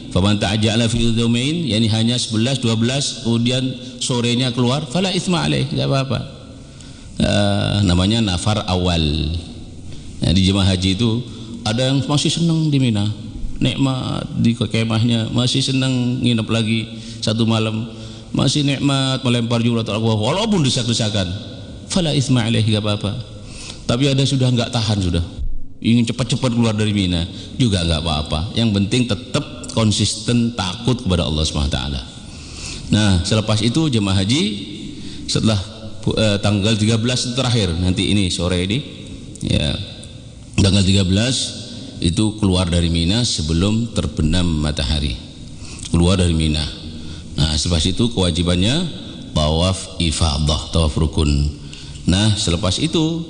faman ta'ajjala fi yawmain, yani hanya 11 12 kemudian sorenya keluar, fala itsma alaih, enggak apa-apa. Namanya nafar awal. Nah, di jemaah haji itu ada yang masih senang di Mina, nikmat di kemahnya, masih senang nginep lagi satu malam, masih nikmat melempar jumratul aqaba walaupun desak-desakan, fala itsma alaih, enggak apa-apa. Tapi ada sudah enggak tahan, sudah ingin cepat-cepat keluar dari Mina, juga enggak apa-apa. Yang penting tetap konsisten takut kepada Allah SWT. Nah, selepas itu jemaah haji setelah tanggal 13 itu terakhir, nanti ini sore ini ya, tanggal 13 itu keluar dari Mina sebelum terbenam matahari, keluar dari Mina. Nah, selepas itu kewajibannya tawaf ifadah, tawaf rukun. Nah, selepas itu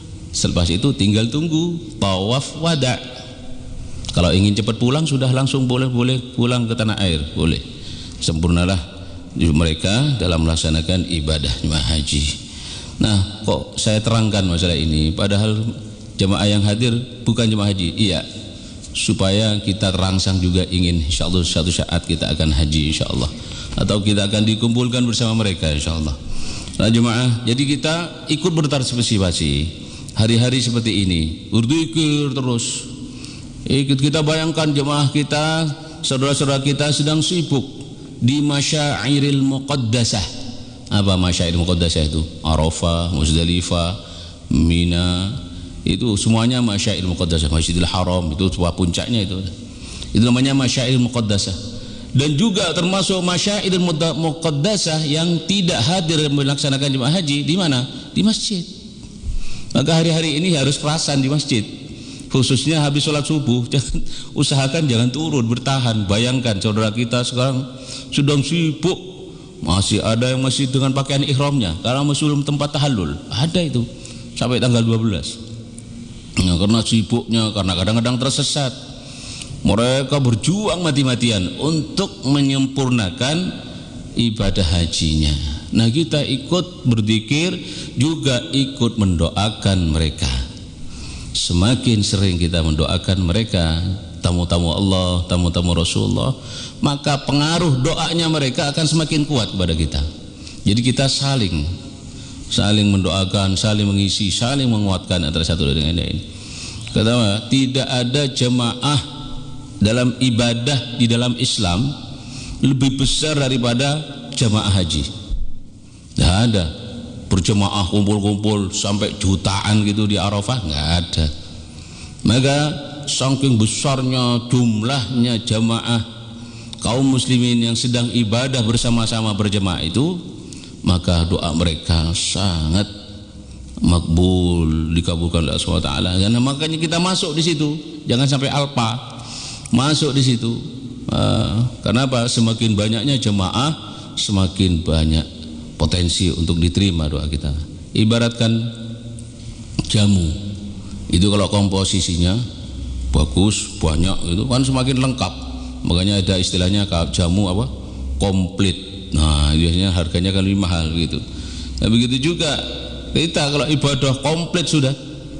tinggal tunggu tawaf wada. Kalau ingin cepat pulang sudah langsung boleh pulang ke tanah air, boleh. Sempurnalah mereka dalam melaksanakan ibadah jemaah haji. Nah, kok saya terangkan masalah ini padahal jemaah yang hadir bukan jemaah haji? Iya, supaya kita terangsang juga ingin insyaallah suatu saat kita akan haji insyaallah, atau kita akan dikumpulkan bersama mereka insyaallah. Nah jemaah, jadi kita ikut berpartisipasi hari-hari seperti ini, berzikir terus. Ikut kita bayangkan jemaah kita, saudara-saudara kita sedang sibuk di masyairil muqaddasah. Apa masyairil muqaddasah itu? Arafah, Muzdalifah, Mina, itu semuanya masyairil muqaddasah. Masjidil Haram itu sebuah puncaknya itu namanya masyairil muqaddasah. Dan juga termasuk masyairil muqaddasah yang tidak hadir melaksanakan jemaah haji di mana? Di masjid. Maka hari-hari ini harus perasan di masjid, khususnya habis sholat subuh. Usahakan jangan turun, bertahan. Bayangkan saudara kita sekarang sedang sibuk, masih ada yang masih dengan pakaian ihramnya karena masih belum tempat tahallul, ada itu sampai tanggal 12. Nah, karena sibuknya, karena kadang-kadang tersesat, mereka berjuang mati-matian untuk menyempurnakan ibadah hajinya. Nah, kita ikut berzikir, juga ikut mendoakan mereka. Semakin sering kita mendoakan mereka, tamu-tamu Allah, tamu-tamu Rasulullah, maka pengaruh doanya mereka akan semakin kuat kepada kita. Jadi kita saling mendoakan, saling mengisi, saling menguatkan antara satu dengan lain. Kata, tidak ada jemaah dalam ibadah di dalam Islam lebih besar daripada jemaah haji. Tidak ada berjemaah kumpul-kumpul sampai jutaan gitu di Arafah, nggak ada. Maka saking besarnya jumlahnya jamaah kaum muslimin yang sedang ibadah bersama-sama berjemaah itu, maka doa mereka sangat makbul, dikabulkan oleh Allah SWT. Karena makanya kita masuk di situ, jangan sampai alpa masuk di situ. Karena apa? Semakin banyaknya jemaah, semakin banyak potensi untuk diterima doa kita. Ibaratkan jamu itu, kalau komposisinya bagus, banyak, itu kan semakin lengkap. Makanya ada istilahnya jamu apa? Komplit. Nah, biasanya harganya kan lebih mahal gitu. Nah, begitu juga kita kalau ibadah komplit sudah.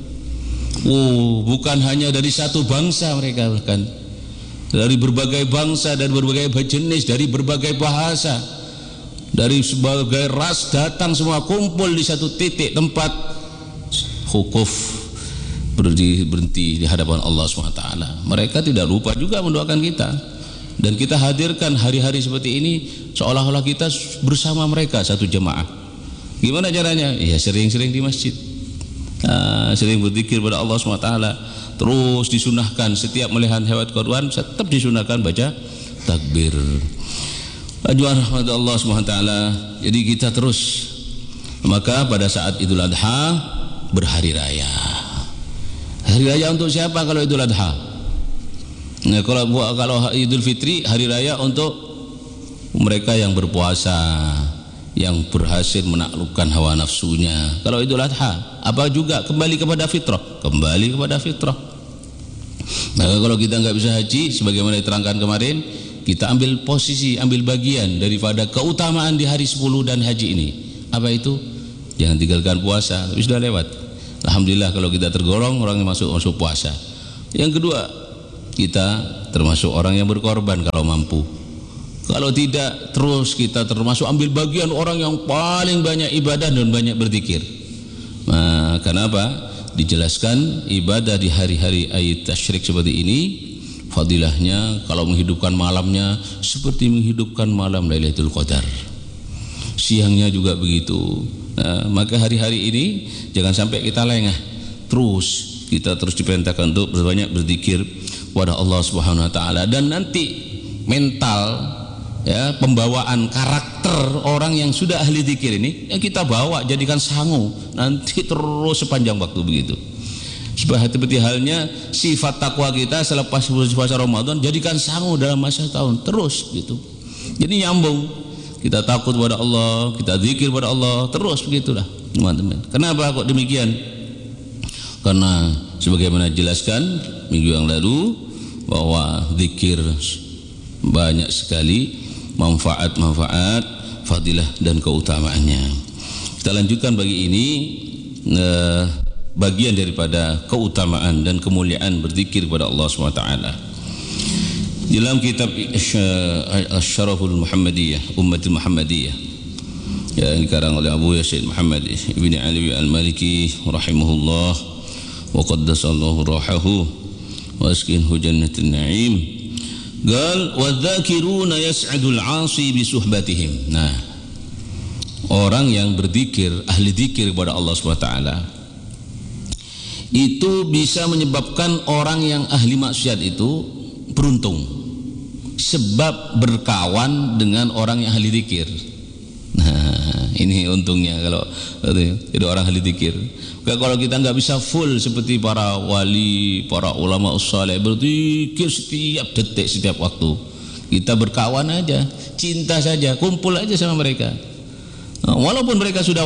Bukan hanya dari satu bangsa mereka, bahkan dari berbagai bangsa dan berbagai jenis, dari berbagai bahasa, dari sebagai ras datang semua kumpul di satu titik tempat, khukuf, berhenti di hadapan Allah SWT. Mereka tidak lupa juga mendoakan kita, dan kita hadirkan hari-hari seperti ini seolah-olah kita bersama mereka satu jemaah. Gimana caranya? Ya sering-sering di masjid, sering berzikir pada Allah SWT. Terus disunahkan setiap melihat hewan korban tetap disunahkan baca takbir. Ajuan rahmat Allah SWT. Jadi kita terus, maka pada saat Idul Adha berhari raya. Hari raya untuk siapa kalau Idul Adha? Nah, kalau Idul Fitri, hari raya untuk mereka yang berpuasa, yang berhasil menaklukkan hawa nafsunya. Kalau Idul Adha, apa juga kembali kepada fitrah, kembali kepada fitrah. Maka kalau kita nggak bisa haji, sebagaimana diterangkan kemarin, kita ambil posisi, ambil bagian daripada keutamaan di hari 10 dan haji ini. Apa itu? Jangan tinggalkan puasa, tapi sudah lewat. Alhamdulillah kalau kita tergolong orang yang masuk puasa. Yang kedua, kita termasuk orang yang berkorban kalau mampu. Kalau tidak, terus kita termasuk ambil bagian orang yang paling banyak ibadah dan banyak berzikir. Nah, kenapa? Dijelaskan ibadah di hari-hari ayat tasyrik seperti ini, fadilahnya kalau menghidupkan malamnya seperti menghidupkan malam Lailatul Qadar. Siangnya juga begitu. Nah, maka hari-hari ini jangan sampai kita lengah. Kita terus diperintahkan untuk berbanyak berzikir kepada Allah Subhanahu wa taala, dan nanti mental, ya, pembawaan karakter orang yang sudah ahli zikir ini yang kita bawa, jadikan sangu nanti terus sepanjang waktu begitu. Seperti halnya sifat takwa kita selepas puasa Ramadan, jadikan sangu dalam masa tahun terus gitu. Jadi nyambung, kita takut pada Allah, kita zikir pada Allah terus begitulah teman-teman. Kenapa kok demikian? Karena sebagaimana jelaskan minggu yang lalu bahwa zikir banyak sekali manfaat-manfaat, fadilah dan keutamaannya. Kita lanjutkan bagi ini bagian daripada keutamaan dan kemuliaan berzikir kepada Allah SWT. Dalam kitab Asy-Syaraful Muhammadiyah, Ummatul Muhammadiyah, yang dikarang oleh Abu Yasin Muhammad Ibn Ali Al-Maliki rahimahullah wa qaddasallahu rahahu wa askinhu jannatin na'im. Qal wadzakiruna yas'adul 'asi bi suhbatihim. Nah, orang yang berzikir, ahli zikir kepada Allah SWT, itu bisa menyebabkan orang yang ahli maksiat itu beruntung, sebab berkawan dengan orang yang ahli zikir. Nah, ini untungnya kalau jadi orang ahli zikir. Kalau kita nggak bisa full seperti para wali, para ulama saleh berzikir setiap detik, setiap waktu, kita berkawan aja, cinta saja, kumpul aja sama mereka. Nah, walaupun mereka sudah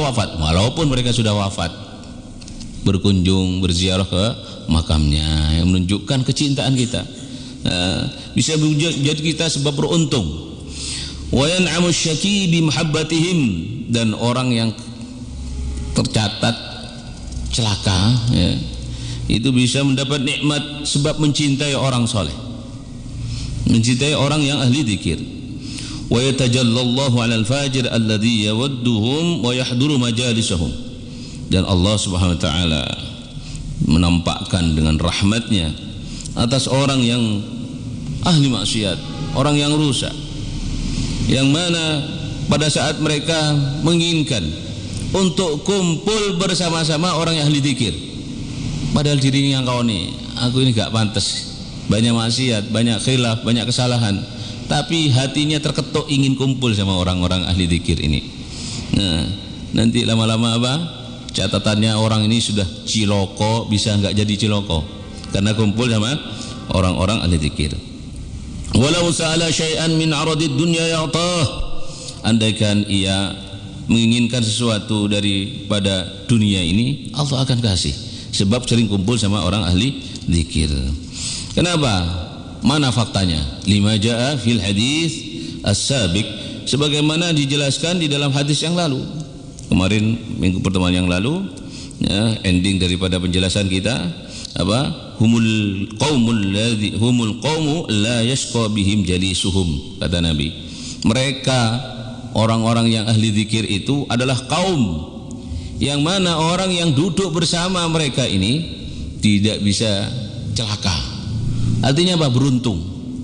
wafat, berkunjung, berziarah ke makamnya, yang menunjukkan kecintaan kita. Nah, bisa menjadi kita sebab beruntung. Wa yan'amu syaki bi mahabbatihim, dan orang yang tercatat celaka, ya, itu bisa mendapat nikmat sebab mencintai orang soleh, mencintai orang yang ahli zikir. Wa yatajallallahu 'alal fajir alladhi yawadduhum wa yahduru majalisahum, dan Allah Subhanahu wa taala menampakkan dengan rahmatnya atas orang yang ahli maksiat, orang yang rusak, yang mana pada saat mereka menginginkan untuk kumpul bersama-sama orang yang ahli zikir, padahal dirinya kau nih, aku ini gak pantas, banyak maksiat, banyak khilaf, banyak kesalahan, tapi hatinya terketuk ingin kumpul sama orang-orang ahli zikir ini. Nah, nanti lama-lama apa? Catatannya orang ini sudah ciloko, bisa enggak jadi ciloko karena kumpul sama orang-orang ahli zikir. Walau sa'ala syai'an min 'aradid dunya ya'tah, andaikan ia menginginkan sesuatu daripada dunia ini, Allah akan kasih, sebab sering kumpul sama orang ahli zikir. Kenapa? Mana faktanya? Lima jaa fil hadis as-sabiq, sebagaimana dijelaskan di dalam hadis yang lalu. Kemarin minggu pertemuan yang lalu, ya, ending daripada penjelasan kita apa? Humul qaumu la yashqa bihim jalisuhum, kata Nabi. Mereka orang-orang yang ahli zikir itu adalah kaum yang mana orang yang duduk bersama mereka ini tidak bisa celaka. Artinya apa? Beruntung.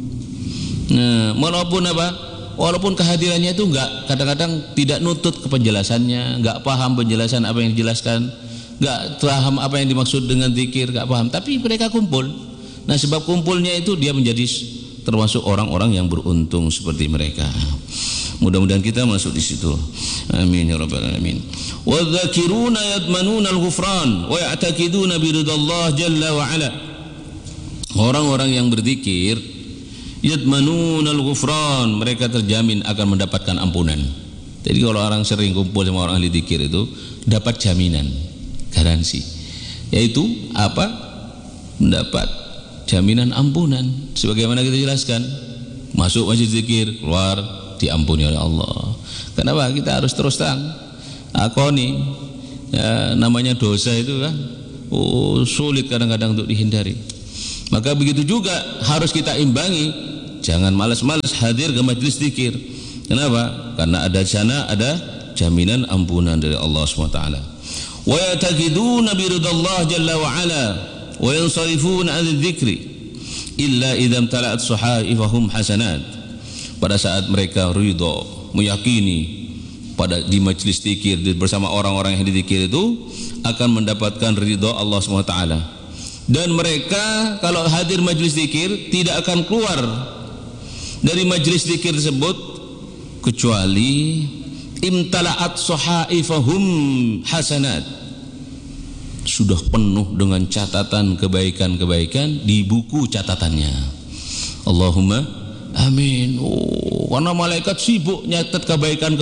Nah, walaupun kehadirannya itu enggak, kadang-kadang tidak nutut ke penjelasannya, enggak paham penjelasan apa yang dijelaskan, enggak paham apa yang dimaksud dengan zikir, enggak paham, tapi mereka kumpul. Nah, sebab kumpulnya itu dia menjadi termasuk orang-orang yang beruntung seperti mereka. Mudah-mudahan kita masuk di situ. Amin ya rabbal alamin. Wadzakiruna yadmanuna al-ghufran wa ya'taqiduna bi ridallah jalla wa ala. Orang-orang yang berzikir yadmanuna al-ghufran, mereka terjamin akan mendapatkan ampunan. Jadi kalau orang sering kumpul sama orang ahli zikir itu dapat jaminan, garansi. Yaitu apa? Mendapat jaminan ampunan. Sebagaimana kita jelaskan, masuk masjid zikir, keluar diampuni oleh Allah. Kenapa? Kita harus terus terang akoni, ya, namanya dosa itu kan sulit kadang-kadang untuk dihindari. Maka begitu juga harus kita imbangi, jangan malas-malas hadir ke majelis zikir. Kenapa? Karena ada sana ada jaminan ampunan dari Allah SWT. Wa yataqiduna bi ridallah jalla wa ala wa yansarifuna 'anil dzikri illa idza tala'at suhaifahum hasanat. Pada saat mereka ridha, meyakini pada di majelis zikir bersama orang-orang yang dizikir itu akan mendapatkan ridha Allah SWT. Dan mereka kalau hadir majelis zikir tidak akan keluar dari majelis zikir tersebut kecuali imtala'at suhaifahum hasanat, sudah penuh dengan catatan kebaikan-kebaikan di buku catatannya. Allahumma amin. Karena malaikat sibuk nyatat kebaikan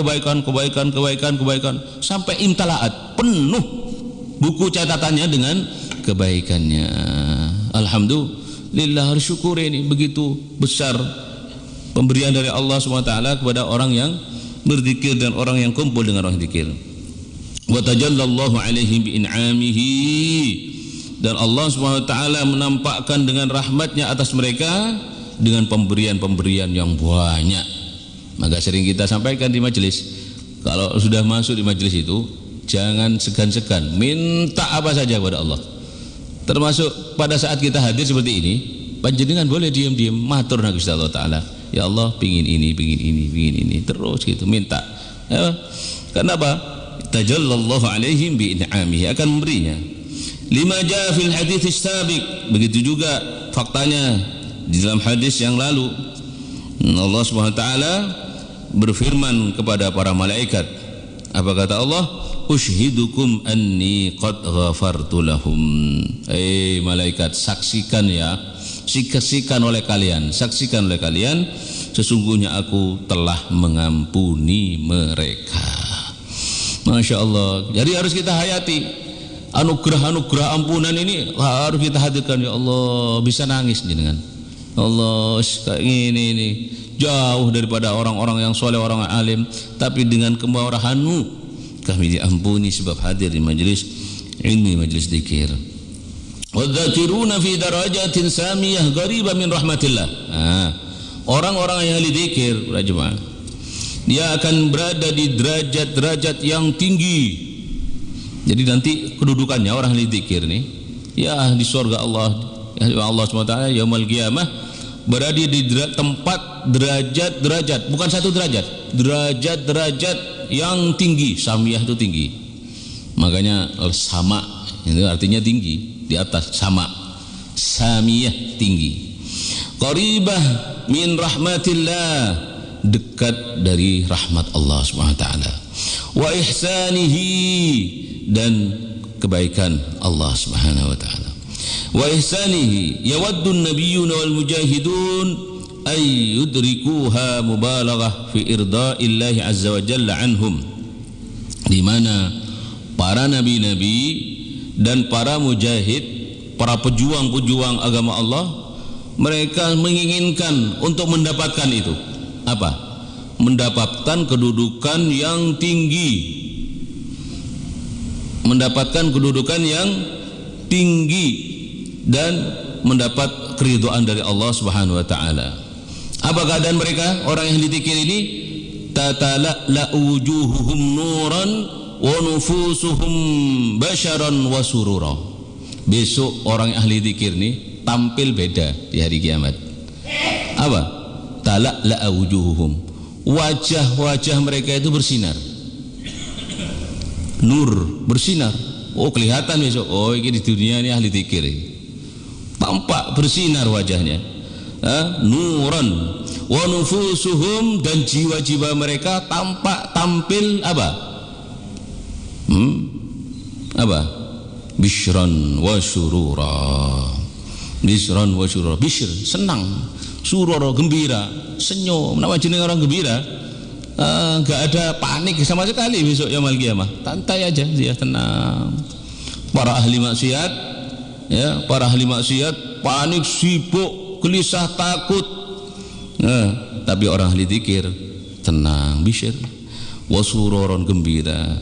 sampai imtala'at, penuh buku catatannya dengan kebaikannya. Alhamdulillah, harus syukur, ini begitu besar pemberian dari Allah SWT kepada orang yang berzikir dan orang yang kumpul dengan orang zikir. Wa tajallallahu alaihim bi in'amihi, dan Allah SWT menampakkan dengan rahmatnya atas mereka dengan pemberian-pemberian yang banyak. Maka sering kita sampaikan di majelis, kalau sudah masuk di majelis itu jangan segan-segan minta apa saja kepada Allah. Termasuk pada saat kita hadir seperti ini, panjenengan boleh diam-diam matur nang Gusti Allah Taala, ya Allah pingin ini terus gitu minta. Ya, kenapa? Tajallallahu alaihim bi in'amihi, akan memberinya. Lima jaa fil hadits sabiq, begitu juga faktanya di dalam hadis yang lalu. Allah Subhanahu wa taala berfirman kepada para malaikat. Apa kata Allah? Ushidukum anni qad ghafartu lahum. Malaikat, saksikan ya, saksikan oleh kalian sesungguhnya aku telah mengampuni mereka. Masya Allah. Jadi harus kita hayati anugerah ampunan ini, harus kita hadirkan. Ya Allah, bisa nangis jenengan. Allah, kayak ini jauh daripada orang-orang yang soleh, orang alim, tapi dengan kemurahan-Mu kami diampuni sebab hadir di majelis ini, majelis zikir. Wadzakiruna fi darajatin samiyah gharibah min rahmatillah. Orang-orang yang ahli zikir, jemaah, dia akan berada di derajat-derajat yang tinggi. Jadi nanti kedudukannya orang ahli zikir nih, ya di surga Allah, ya Allah SWT yaumul qiyamah, berada di tempat derajat-derajat, bukan satu derajat yang tinggi. Samiyah itu tinggi, makanya sama itu artinya tinggi, di atas sama. Samiyah tinggi. Qaribah min rahmatillah, dekat dari rahmat Allah SWT. Wa ihsanihi, dan kebaikan Allah Subhanahu wa taala. Wa ihsanihi yawaddu an-nabiyyuna wal mujahidun ay yudrikuha mubalaghah fi irda'illahi azza wa jalla anhum, di mana para nabi-nabi dan para mujahid, para pejuang-pejuang agama Allah, mereka menginginkan untuk mendapatkan itu. Apa? Mendapatkan kedudukan yang tinggi, mendapatkan kedudukan yang tinggi, dan mendapat keridhaan dari Allah Subhanahu wa taala. Apa keadaan mereka? Orang yang dizikir ini, tatala'la wujuhuhum nuran wa nufusuhum basharan wa surura. Besok orang yang ahli zikir ini tampil beda di hari kiamat. Apa? Tala'la wujuhuhum, wajah-wajah mereka itu bersinar, nur, bersinar. Oh, kelihatan besok, oh ini di dunia ini ahli zikir, tampak bersinar wajahnya. Nuran wa nufusuhum, dan jiwa-jiwa mereka tampil apa? Bishran wa syurura. Bishran wa syurura. Bishr senang, surura gembira, senyum. Nama jeneng orang gembira, enggak ada panik sama sekali besok yaumul qiyamah. Santai aja dia, tenang. Para ahli maksiat, ya, para ahli maksiat panik, sibuk, gelisah, takut. Tapi orang ahli zikir tenang, bisyir, wasuroron, gembira.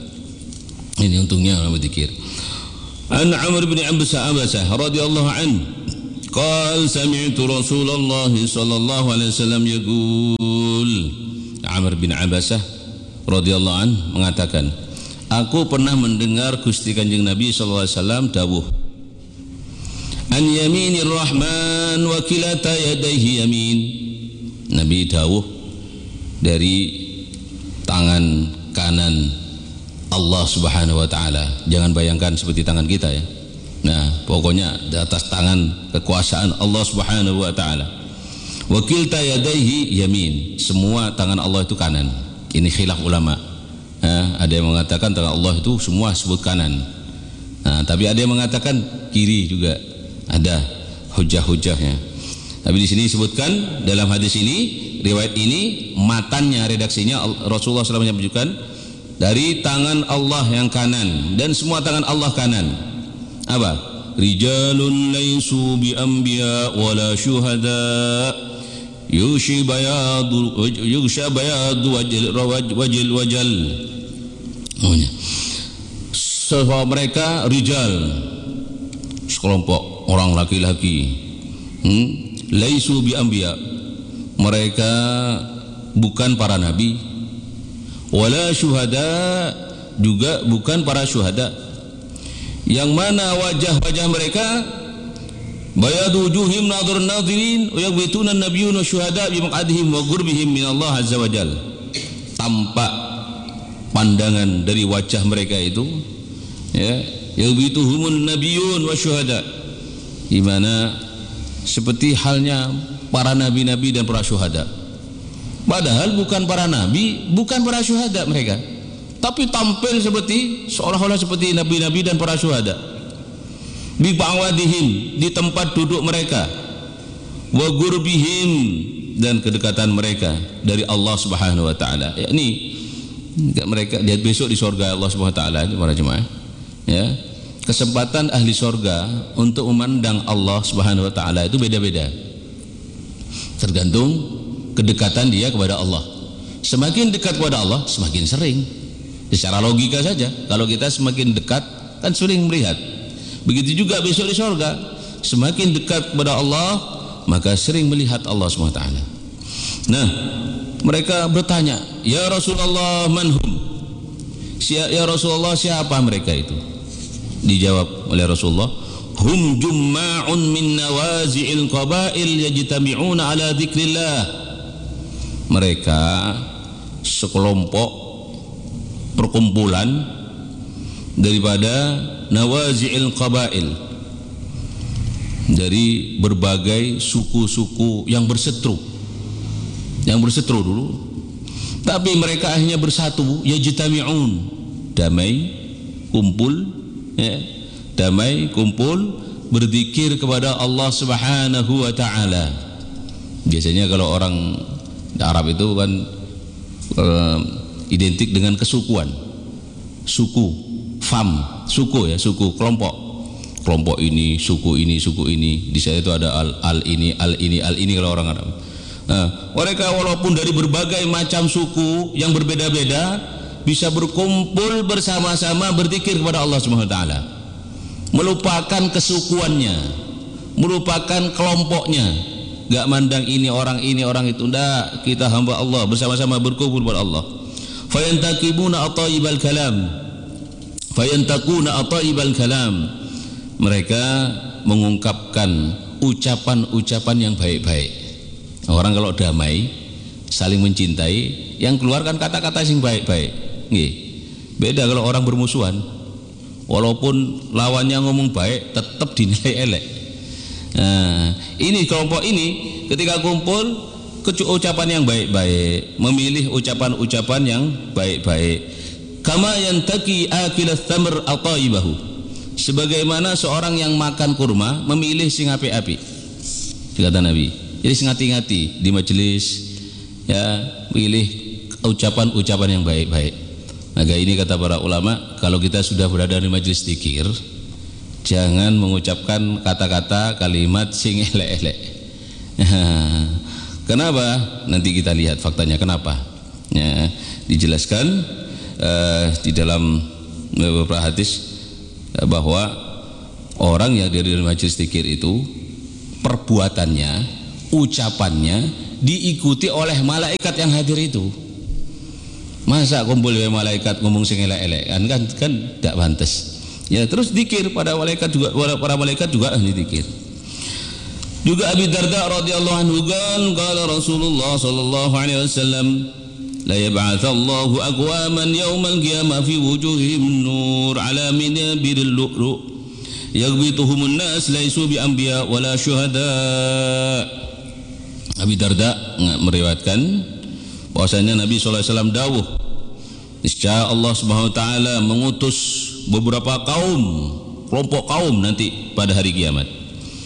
Ini untungnya orang berzikir. An Amr bin Abasa radhiyallahu an قال سمعت رسول الله صلى الله عليه وسلم يقول. Amr bin Abasah radhiyallahu an mengatakan, aku pernah mendengar Gusti Kanjeng Nabi sallallahu alaihi wasallam dawuh, an yaminir rahman wa kilata yadayhi yamin. Nabi dawuh dari tangan kanan Allah Subhanahu wa taala. Jangan bayangkan seperti tangan kita ya. Nah, pokoknya di atas tangan kekuasaan Allah Subhanahu wa taala. Wa kilta yadayhi yamin. Semua tangan Allah itu kanan. Ini khilaf ulama. Ada yang mengatakan tangan Allah itu semua sebut kanan. Tapi ada yang mengatakan kiri juga. Ada hujah-hujahnya. Tapi di sini disebutkan dalam hadis ini, riwayat ini matannya redaksinya Rasulullah SAW menyebutkan dari tangan Allah yang kanan, dan semua tangan Allah kanan. Apa? Rijalun laisu bi anbiya wala syuhada yushi bayadu wajal. Sebab mereka rijal, sekelompok orang laki-laki, laisu bi anbiya, mereka bukan para nabi, wala syuhada, juga bukan para syuhada, yang mana wajah-wajah mereka bayadu wujuhim nadhur nadhirin wa yaghbituna an-nabiyyuna syuhada bi maq'adihim wa qurbihim min Allah azza wa jalla. Tampak pandangan dari wajah mereka itu ya, yaghbituhumun nabiyyun wa syuhada, di mana seperti halnya para nabi-nabi dan para syuhada. Padahal bukan para nabi, bukan para syuhada mereka, tapi tampil seperti seolah-olah seperti nabi-nabi dan para syuhada. Bi ba'wadihim, di tempat duduk mereka, wa gurbihim, dan kedekatan mereka dari Allah Subhanahu wa taala. Yakni mereka lihat besok di surga Allah Subhanahu wa taala, para jemaah. Ya. Kesempatan ahli surga untuk memandang Allah Subhanahu wa taala itu beda-beda. Tergantung kedekatan dia kepada Allah. Semakin dekat kepada Allah, semakin sering. Secara logika saja, kalau kita semakin dekat kan sering melihat. Begitu juga besok di surga, semakin dekat kepada Allah maka sering melihat Allah SWT. Nah, mereka bertanya, ya Rasulullah manhum, ya Rasulullah siapa mereka itu? Dijawab oleh Rasulullah, hum jumma'un min nawazi'il qabail yajtami'una ala dzikrillah. Mereka sekelompok perkumpulan daripada nawazi'il qabail, dari berbagai suku-suku yang berseteru dulu, tapi mereka akhirnya bersatu, yajtami'un, damai kumpul ya, damai kumpul berzikir kepada Allah Subhanahu wa taala. Biasanya kalau orang Arab itu kan identik dengan kesukuan, suku, fam, suku ya, suku, kelompok ini, suku ini. Di sana itu ada al ini kalau orang Arab. Nah, mereka walaupun dari berbagai macam suku yang berbeda-beda bisa berkumpul bersama-sama berzikir kepada Allah Subhanahu wa taala. Melupakan kesukuannya, melupakan kelompoknya. Enggak mandang ini orang itu, enggak, kita hamba Allah bersama-sama berkumpul kepada Allah. Fayantakibuna ataibal kalam. Mereka mengungkapkan ucapan-ucapan yang baik-baik. Orang kalau damai, saling mencintai, yang keluarkan kata-kata yang baik-baik. Nggih. Beda kalau orang bermusuhan, walaupun lawannya ngomong baik tetap dinilai elek. Nah, ini kelompok ini ketika kumpul ucapan yang baik-baik, memilih ucapan-ucapan yang baik-baik. Kama yantaki akilas tamr ataibahu, sebagaimana seorang yang makan kurma memilih sing api-api, kata Nabi. Jadi sing hati-hati di majelis ya, pilih ucapan-ucapan yang baik-baik. Maka ini kata para ulama, kalau kita sudah berada di majelis zikir, jangan mengucapkan kata-kata kalimat sing elek-elek. Kenapa? Nanti kita lihat faktanya kenapa. Ya, dijelaskan di dalam beberapa hadis bahwa orang yang dari majelis zikir itu perbuatannya, ucapannya diikuti oleh malaikat yang hadir itu. Masa kumpul malaikat ngomong sing elek-elek kan tidak pantas. Ya, terus zikir pada malaikat juga, para malaikat juga ahli zikir. Juga Abi Darda radhiyallahu anhu qala Rasulullah sallallahu alaihi wasallam la yab'atsallahu aqwaman yaumal qiyamah fi wujuhihim nur ala minabiril lu'lu' yaghbituhumun nas laisu bi anbiya wala syuhada. Abi Darda meriwayatkan bahwasanya Nabi sallallahu alaihi wasallam dawuh, niscaya Allah Subhanahu wa taala mengutus beberapa kelompok kaum nanti pada hari kiamat.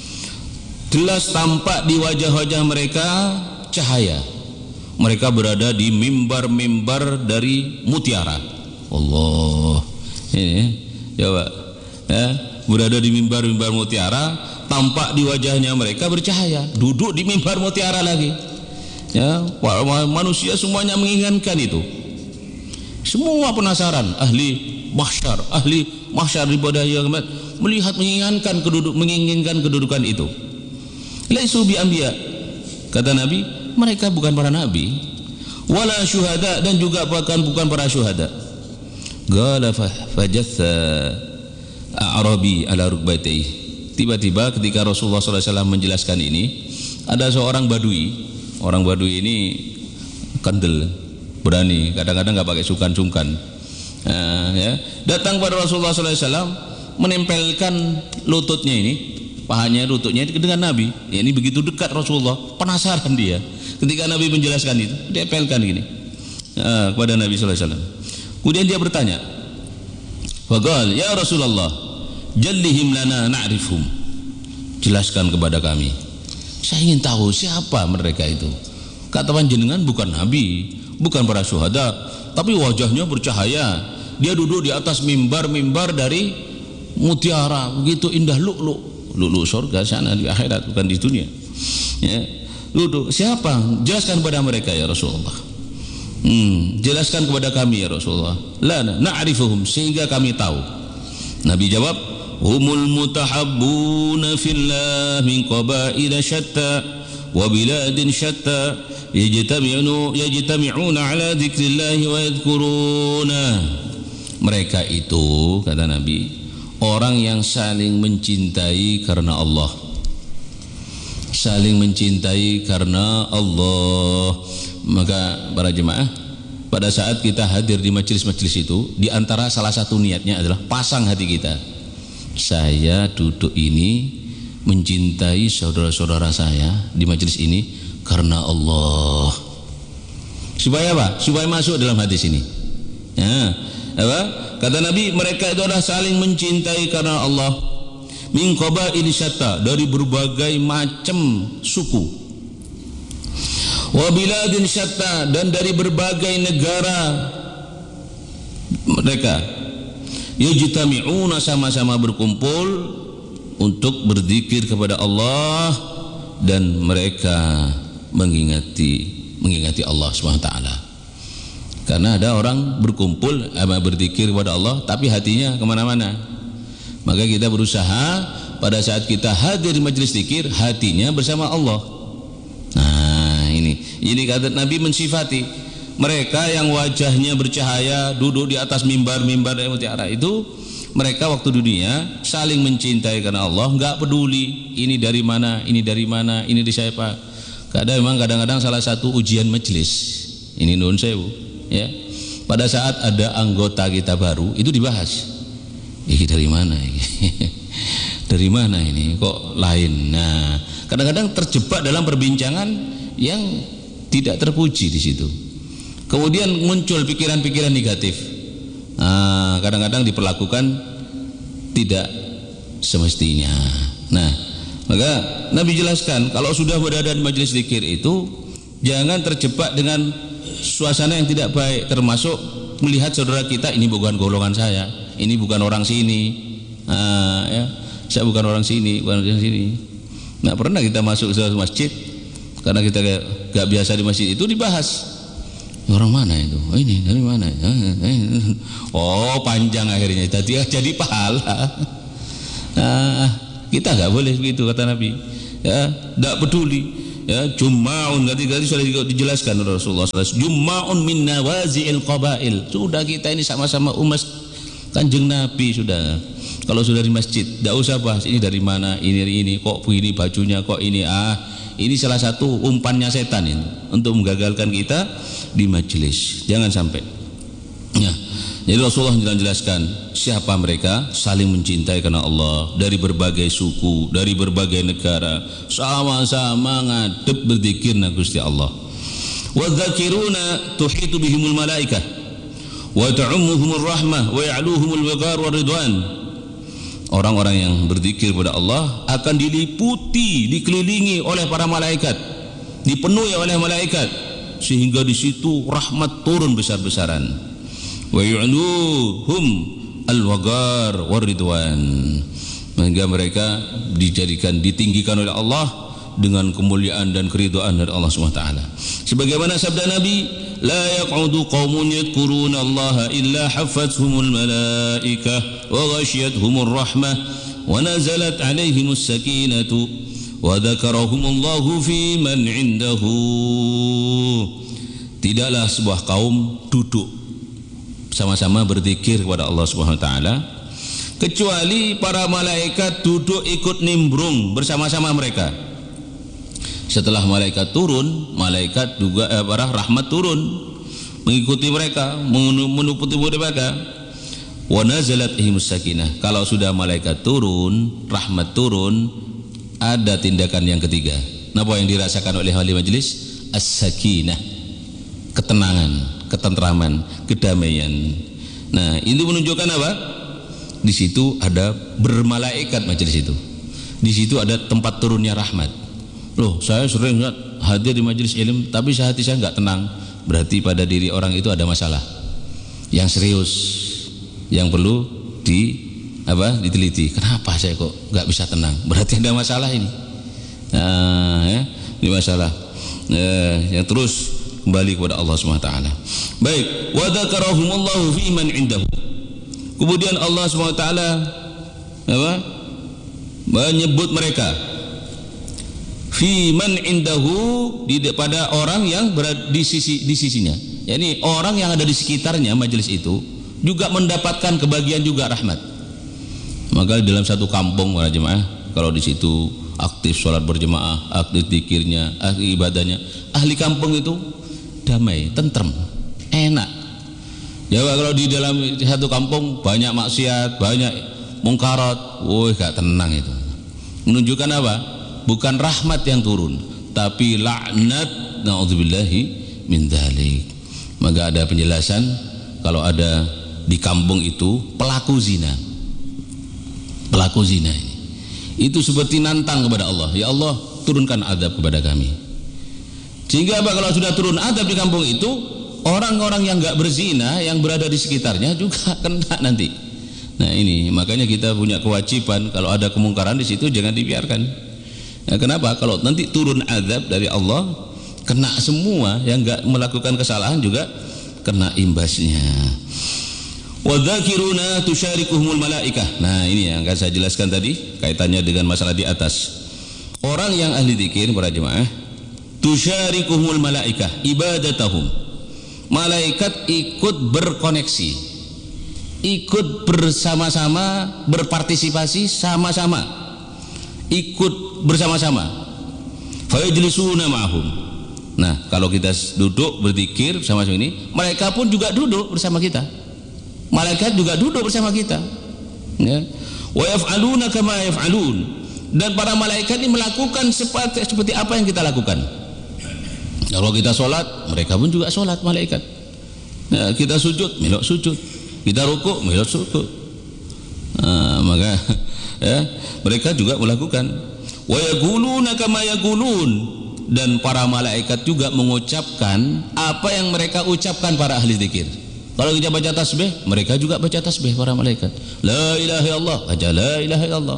Jelas tampak di wajah-wajah mereka cahaya. Mereka berada di mimbar-mimbar dari mutiara. Allah. Ini coba ya, berada di mimbar-mimbar mutiara, tampak di wajahnya mereka bercahaya. Duduk di mimbar mutiara lagi. Ya, manusia semuanya menginginkan itu. Semua penasaran, ahli mahsyar di pada kiamat melihat menginginkan kedudukan itu. Laisu bi anbiya, kata Nabi, mereka bukan para nabi, wala syuhada, dan juga bahkan bukan para syuhada. Qala fajatha a'rabi ala rukbatayhi. Tiba-tiba ketika Rasulullah SAW menjelaskan ini, ada seorang badui. Orang badui ini kendel, berani, kadang-kadang nggak pakai sungkan-sungkan. Ya, datang pada Rasulullah SAW, menempelkan lututnya ini, pahanya, lututnya dengan Nabi. Ya, ini begitu dekat Rasulullah, penasaran dia. Ketika Nabi menjelaskan itu, dia tempelkan gini kepada Nabi SAW. Kemudian dia bertanya, faqal ya Rasulullah, jallihim lana na'rifhum. Jelaskan kepada kami, saya ingin tahu siapa mereka itu. Kata panjenengan bukan Nabi, bukan para syuhada, tapi wajahnya bercahaya. Dia duduk di atas mimbar-mimbar dari mutiara, begitu indah, lu'lu' surga sana di akhirat, bukan di dunia. Ya, duduk. Siapa? Jelaskan kepada mereka ya Rasulullah. Jelaskan kepada kami ya Rasulullah. La na'rifuhum, sehingga kami tahu. Nabi jawab, humul mutahabbuna fillah min qabaila syatta wa biladin syatta yajtami'una ala dzikrillahi wa yadhkuruna. Mereka itu, kata Nabi, orang yang saling mencintai karena Allah, saling mencintai karena Allah. Maka para jemaah, pada saat kita hadir di majelis-majelis itu, di antara salah satu niatnya adalah pasang hati kita, saya duduk ini mencintai saudara-saudara saya di majelis ini karena Allah. Supaya apa? Supaya masuk dalam hati sini. Ya, apa? Kata Nabi, mereka itu adalah saling mencintai karena Allah. Min qabail syatta, dari berbagai macam suku. Wa biladin syatta, dan dari berbagai negara mereka. Yajtami'una, sama-sama berkumpul untuk berzikir kepada Allah, dan mereka mengingati Allah Subhanahu wa taala. Karena ada orang berkumpul berzikir kepada Allah tapi hatinya kemana-mana. Maka kita berusaha pada saat kita hadir di majelis zikir, hatinya bersama Allah. Nah, ini kata Nabi mensifati mereka yang wajahnya bercahaya, duduk di atas mimbar-mimbar yang mutiara itu. Mereka waktu dunia saling mencintai karena Allah, nggak peduli ini dari mana, ini dari siapa. Kadang-kadang salah satu ujian majelis ini nun sewu, ya, pada saat ada anggota kita baru itu dibahas, ini dari mana ini? Dari mana ini kok lain. Nah, kadang-kadang terjebak dalam perbincangan yang tidak terpuji di situ. Kemudian muncul pikiran-pikiran negatif. Kadang-kadang diperlakukan tidak semestinya. Nah, maka Nabi jelaskan, kalau sudah berada di majelis zikir itu jangan terjebak dengan suasana yang tidak baik, termasuk melihat saudara kita, ini bukan golongan saya, ini bukan orang sini, ya, saya bukan orang sini, bukan orang sini. Nah, pernah kita masuk ke masjid karena kita gak biasa di masjid itu, dibahas orang mana itu, oh, ini dari mana, oh panjang akhirnya jadi pahala. Kita nggak boleh begitu, kata Nabi. ya, tidak peduli. Ya, jumma'un tadi sudah dijelaskan oleh Rasulullah SAW. Jumma'un min nawazi'il qabail. Sudah kita ini sama-sama umat Kanjeng Nabi sudah. Kalau sudah di masjid, tidak usah bahas ini dari mana, ini kok begini bajunya, kok ini ini salah satu umpannya setan ini untuk menggagalkan kita di majelis. Jangan sampai. Ya. Jadi Rasulullah menjelaskan siapa mereka, saling mencintai karena Allah, dari berbagai suku, dari berbagai negara, sama-sama ngadep berzikir na Gusti Allah. Wa dzakiruna tuhitu bihimul malaikah wa ta'ummuhumur rahmah wa ya'luhumul waqar war ridwan. Orang-orang yang berzikir kepada Allah akan diliputi, dikelilingi oleh para malaikat, dipenuhi oleh malaikat, sehingga di situ rahmat turun besar-besaran. Wa yu'luhum al-wagar waridwan, sehingga mereka ditinggikan oleh Allah dengan kemuliaan dan keridhaan dari Allah SWT. Sebagaimana sabda Nabi, la yaq'udu qaumun yadhkuruna Allah illa haffathumul malaikah wa ghashiyatuhumur rahmah wa nazalat alaihimus sakinatu wa dzakarahumullahu fi man 'indahu. Tidaklah sebuah kaum duduk sama-sama berzikir kepada Allah Subhanahu wa taala kecuali para malaikat duduk ikut nimbrung bersama-sama mereka. Setelah malaikat turun, malaikat juga para rahmat turun mengikuti mereka, menutupi mereka. Wa nazalat ihmus sakinah. Kalau sudah malaikat turun, rahmat turun, ada tindakan yang ketiga. Apa yang dirasakan oleh ahli majelis? As-sakinah, ketenangan, ketentraman, kedamaian. Nah, ini menunjukkan apa? Di situ ada bermalaikat majelis itu. Di situ ada tempat turunnya rahmat. Loh, saya sering hadir di majelis ilmu, tapi hati saya enggak tenang. Berarti pada diri orang itu ada masalah yang serius, yang perlu diteliti. Kenapa saya kok enggak bisa tenang? Berarti ada masalah ini. Nah, ya, ini masalah. Yang terus kembali kepada Allah SWT. Baik, wa dzakarahumullahu fi man 'indahu. Kemudian Allah SWT menyebut mereka fi man 'indahu, pada orang yang berada di sisinya. Yani orang yang ada di sekitarnya majelis itu juga mendapatkan kebahagiaan juga rahmat. Maka dalam satu kampung para jemaah, kalau di situ aktif sholat berjemaah, aktif zikirnya, aktif ibadahnya, ahli kampung itu damai, tentrem, enak. Ya, kalau di dalam satu kampung banyak maksiat, banyak mungkarat, gak tenang itu. Menunjukkan apa? Bukan rahmat yang turun, tapi laknat, na'udzubillahi min dzalik. Maka ada penjelasan kalau ada di kampung itu pelaku zina ini, itu seperti nantang kepada Allah, ya Allah turunkan azab kepada kami. Sehingga apa, kalau sudah turun azab di kampung itu, orang-orang yang enggak berzina yang berada di sekitarnya juga kena nanti. Nah, ini makanya kita punya kewajiban kalau ada kemungkaran di situ jangan dibiarkan. Ya, kenapa? Kalau nanti turun azab dari Allah, kena semua yang enggak melakukan kesalahan juga kena imbasnya. Wa dzakiruna tusyarikuhumul malaikah. Nah, ini yang akan saya jelaskan tadi kaitannya dengan masalah di atas. Orang yang ahli zikir para jemaah, tusyarikuhumul malaikah ibadatahum. Malaikat ikut berkoneksi, ikut bersama-sama, berpartisipasi sama-sama, ikut bersama-sama. Fayajlisuna ma'hum. Nah, kalau kita duduk berzikir bersama ini, mereka pun juga duduk bersama kita. Malaikat juga duduk bersama kita. Ya. Wa yaf'aluna kama yaf'alun. Dan para malaikat ini melakukan seperti apa yang kita lakukan. Kalau kita sholat, mereka pun juga sholat malaikat. Ya, kita sujud, melok sujud. Kita rukuk, melok rukuk. Maka ya, mereka juga melakukan. Wa yaquluna kama yaqulun, dan para malaikat juga mengucapkan apa yang mereka ucapkan para ahli zikir. Kalau kita baca tasbih, mereka juga baca tasbih para malaikat. La ilaha illallah, baca la ilaha illallah.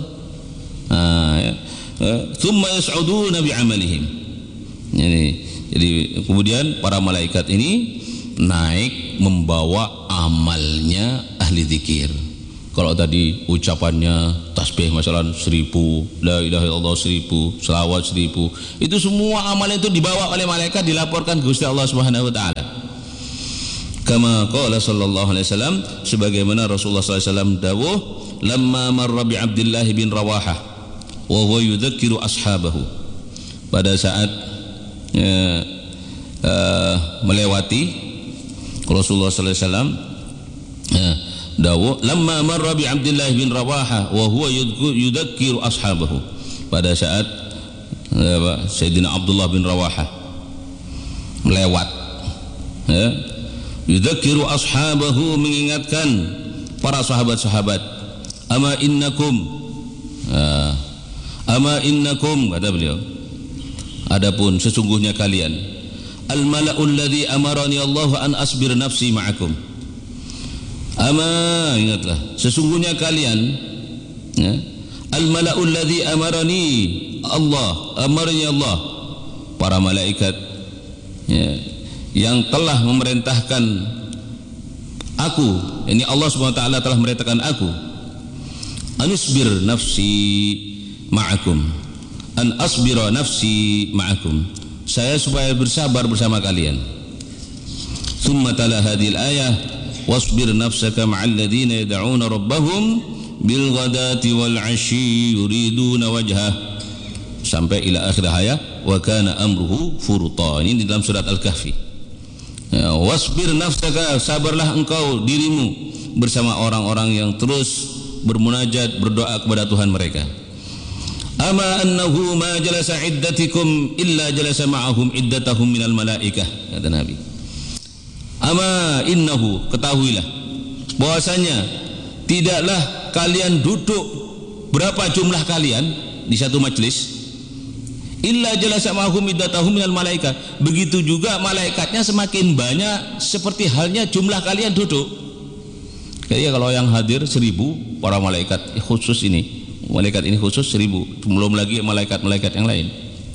Tsumma yas'uduna bi'amalihim. Jadi kemudian para malaikat ini naik membawa amalnya ahli zikir. Kalau tadi ucapannya tasbih masalah 1000, la ilaha illallah 1000, selawat 1000, itu semua amalan itu dibawa oleh malaikat, dilaporkan ke Gusti Allah Subhanahu wa taala. Kama qala sallallahu alaihi wasallam, sebagaimana Rasulullah sallallahu alaihi wasallam dawuh, lamma marra bi Abdullah bin Rawahah wa huwa yudzakiru ashabahu. Pada saat melewati Rasulullah sallallahu alaihi wasallam dawuh, lamma marra bi Abdullah bin Rawahah wa huwa yudzakiru ashabahu. Pada saat Sayyidina Abdullah bin Rawahah melewat, yudzakiru ashabahu, mengingatkan para sahabat-sahabat, ama innakum, kata beliau, adapun sesungguhnya kalian, al mala'ul ladzi amarani Allah an asbir nafsi ma'akum. Ama, ingatlah, sesungguhnya kalian, al mala'ul ladzi amarani Allah, para malaikat yang telah memerintahkan aku, ini Allah Subhanahu wa taala telah memerintahkan aku, anusbir nafsi ma'akum, an asbira nafsi ma'akum, saya supaya bersabar bersama kalian. Thumma tala hadhil ayah, wasbir nafsaka ma'al ladzina yad'una rabbahum bil ghadati wal 'ashyi yuriduna wajhah, sampai ila akhir ayat, wa kana amruhu furta. Ini di dalam surat Al-Kahfi. Wasbir nafsaka, sabarlah engkau dirimu bersama orang-orang yang terus bermunajat, berdoa kepada Tuhan mereka. Ama annahu ma jalasa iddatikum illa jalasa ma'ahum iddatahum minal malaikah, kata Nabi. Ama innahu, ketahuilah bahwasanya tidaklah kalian duduk berapa jumlah kalian di satu majlis, illa jalasa ma'ahum iddatahum minal malaikah, begitu juga malaikatnya semakin banyak seperti halnya jumlah kalian duduk. Kayak kalau yang hadir 1000 para malaikat khusus ini, malaikat ini khusus 1000, belum lagi malaikat-malaikat yang lain.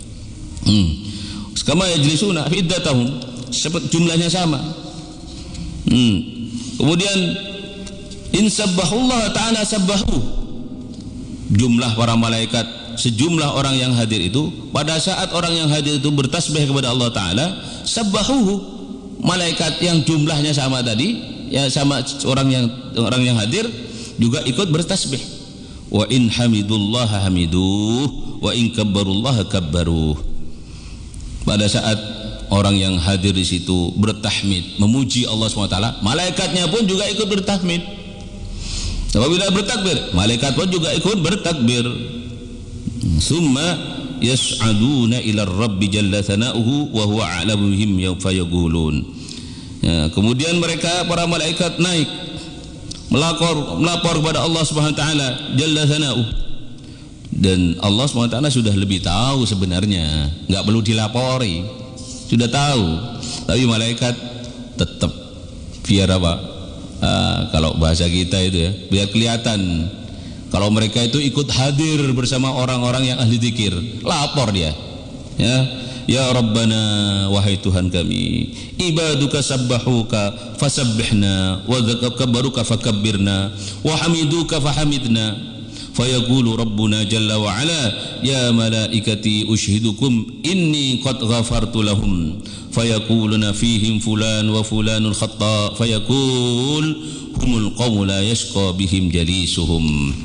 Kama yajlisuna iddatahum, jumlahnya sama. Kemudian in sabbahullah ta'ala sabbahu, jumlah para malaikat, sejumlah orang yang hadir itu, pada saat orang yang hadir itu bertasbih kepada Allah Ta'ala, sabbahuhu, malaikat yang jumlahnya sama tadi, ya sama orang yang hadir juga ikut bertasbih. Wa in hamidullaha hamiduh wa in kabbarullaha kabbaruh. Pada saat orang yang hadir di situ bertahmid, memuji Allah SWT, malaikatnya pun juga ikut bertahmid. Apabila bertakbir, malaikat pun juga ikut bertakbir. Summa yas'aduna ila rabbi jalla thana'uhu wa huwa a'lamu bihim fayaqulun. Kemudian mereka, para malaikat, naik melapor kepada Allah Subhanahu wa taala jalla thana'uhu, dan Allah Subhanahu wa taala sudah lebih tahu sebenarnya, enggak perlu dilapori, sudah tahu. Tapi malaikat tetap biar apa? Kalau bahasa kita itu ya, biar kelihatan kalau mereka itu ikut hadir bersama orang-orang yang ahli zikir, lapor dia. Ya Rabbana, wahai Tuhan kami, ibaduka sabbahuka fasabbihna wa kabbaruka fakabbirna wa hamiduka fahamidna. Fayaqulu Rabbuna jalla wa ala, ya malaikati ushidukum inni qad ghafartu lahum. Fayaquluna fihim fulan wa fulanul khata, fayaqul humul qawmu la yashqa bihim jalisuhum.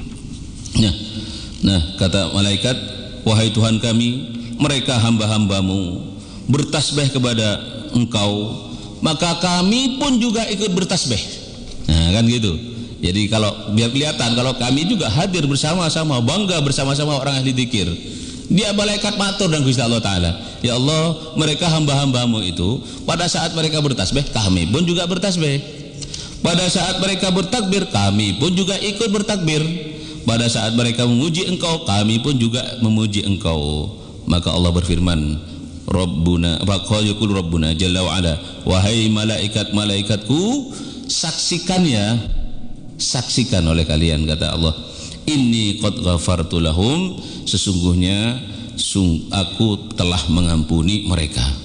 Nah, kata malaikat, wahai Tuhan kami, mereka hamba-hambamu bertasbih kepada engkau, maka kami pun juga ikut bertasbih. Nah, kan gitu. Jadi kalau biar kelihatan kalau kami juga hadir bersama-sama, bangga bersama-sama orang ahli zikir. Dia malaikat matur dan Gusti Allah Ta'ala, ya Allah, mereka hamba-hambamu itu pada saat mereka bertasbih, kami pun juga bertasbih. Pada saat mereka bertakbir, kami pun juga ikut bertakbir. Pada saat mereka memuji engkau, kami pun juga memuji engkau. Maka Allah berfirman, Rabbuna, faqala Rabbuna jalla wa ala, wahai malaikat-malaikatku, saksikan ya, saksikan oleh kalian, kata Allah, inni qad ghafartu lahum, sesungguhnya aku telah mengampuni mereka.